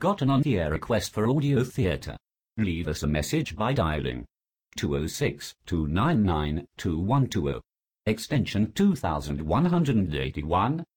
got an on-the-air request for audio theatre. Leave us a message by dialing 206-299-2120, extension 2181,